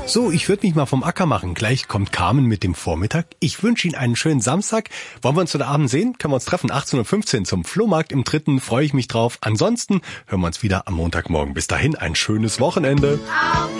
So, ich würde mich mal vom Acker machen. Gleich kommt Carmen mit dem Vormittag. Ich wünsche Ihnen einen schönen Samstag. Wollen wir uns heute Abend sehen? Können wir uns treffen? 18:15 Uhr zum Flohmarkt im 3. Freue ich mich drauf. Ansonsten hören wir uns wieder am Montagmorgen. Bis dahin ein schönes Wochenende.